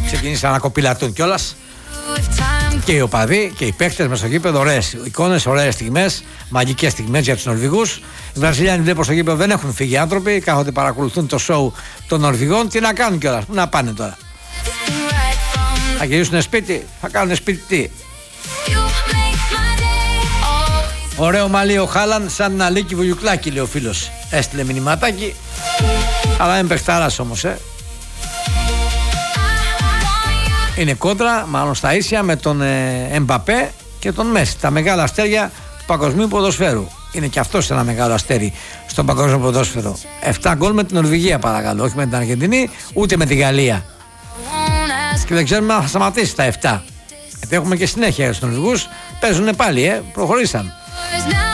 Ξεκινήσαν να κοπηλατούν κιόλας. Και οι οπαδοί και οι παίκτες μες στο γήπεδο, ωραίες εικόνες, ωραίες στιγμές, μαγικές στιγμές για τους Νορβηγούς. Οι Βραζιλιάνοι βλέπω στο γήπεδο δεν έχουν φύγει άνθρωποι, κάθονται παρακολουθούν το σοου των Νορβηγών. Τι να κάνουν κιόλας, πού να πάνε τώρα? Θα γυρίσουν σπίτι, θα κάνουν σπίτι τι? Ωραίο μαλλί ο Χάλαν, σαν ένα λύκι βουλιουκλάκι, λέει ο φίλος. Έστειλε μηνυματάκι, αλλά είναι παιχτάρας όμως, Είναι κόντρα, μάλλον στα ίσια, με τον Εμπαπέ και τον Μέση. Τα μεγάλα αστέρια του παγκοσμίου ποδοσφαίρου. Είναι και αυτός ένα μεγάλο αστέρι στο παγκόσμιο ποδόσφαιρο. 7 γκολ με την Νορβηγία, παρακαλώ. Όχι με την Αργεντινή, ούτε με τη Γαλλία. Και δεν ξέρουμε αν θα σταματήσει τα 7. Γιατί έχουμε και συνέχεια στους Νορβηγούς. Παίζουν πάλι, προχωρήσαν.